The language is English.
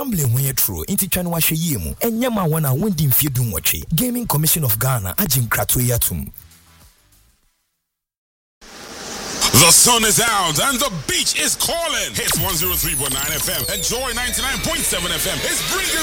gambling when you're true inti twa no ahwe yie mu enya ma wona wondi mfie dum watwe Gaming Commission of Ghana agin krato yatum. The sun is out and the beach is calling. Hits 103.9 FM and Joy 99.7 FM is bringing